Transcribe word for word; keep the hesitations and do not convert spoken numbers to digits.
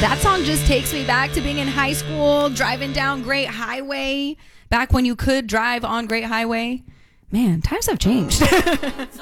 That song just takes me back to being in high school, driving down Great Highway, back when you could drive on Great Highway. Man, times have changed.